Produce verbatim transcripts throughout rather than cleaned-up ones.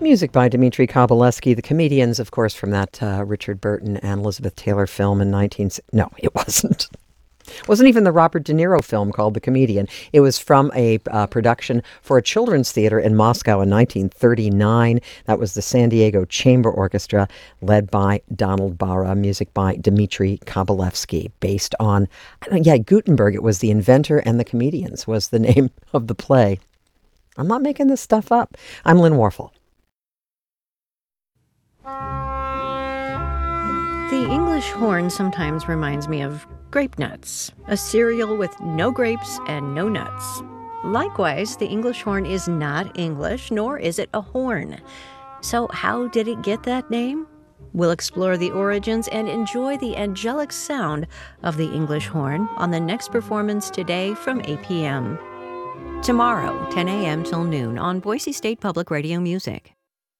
Music by Dmitri Kovalevsky. The Comedians, of course, from that uh, Richard Burton and Elizabeth Taylor film in nineteen... No, it wasn't. It wasn't even the Robert De Niro film called The Comedian. It was from a uh, production for a children's theater in Moscow in nineteen thirty-nine. That was the San Diego Chamber Orchestra, led by Donald Barra, music by Dmitri Kovalevsky, based on, yeah, Gutenberg. It was The Inventor and the Comedians was the name of the play. I'm not making this stuff up. I'm Lynn Warfel. The English horn sometimes reminds me of grape nuts, a cereal with no grapes and no nuts. Likewise, the English horn is not English, nor is it a horn. So how did it get that name? We'll explore the origins and enjoy the angelic sound of the English horn on the next performance today from eight p.m. Tomorrow, ten a.m. till noon on Boise State Public Radio Music.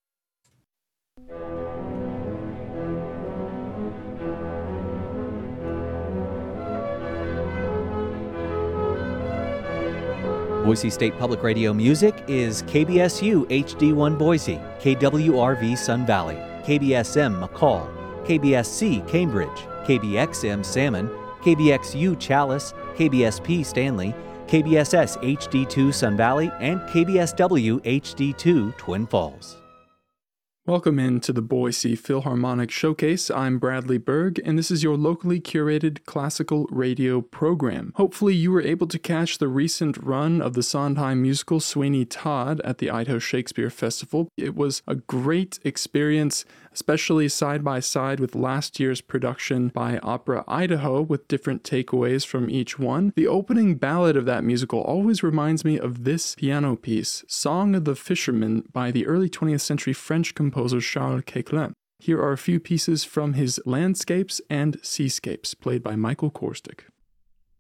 Boise State Public Radio Music is K B S U H D one Boise, K W R V Sun Valley, K B S M McCall, K B S C Cambridge, K B X M Salmon, K B X U Chalice, K B S P Stanley, K B S S H D two Sun Valley, and K B S W H D two Twin Falls. Welcome in to the Boise Philharmonic Showcase. I'm Bradley Berg, and this is your locally curated classical radio program. Hopefully you were able to catch the recent run of the Sondheim musical Sweeney Todd at the Idaho Shakespeare Festival. It was a great experience, especially side by side with last year's production by Opera Idaho, with different takeaways from each one. The opening ballad of that musical always reminds me of this piano piece, Song of the Fisherman, by the early twentieth century French composer Charles Quéclin. Here are a few pieces from his Landscapes and Seascapes, played by Michael Korstic.